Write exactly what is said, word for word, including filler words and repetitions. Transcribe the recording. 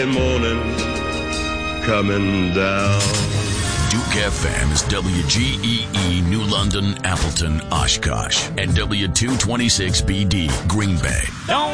Morning coming down. Duke F M is W G E E New London, Appleton, Oshkosh, and W two twenty-six B D Green Bay. Don't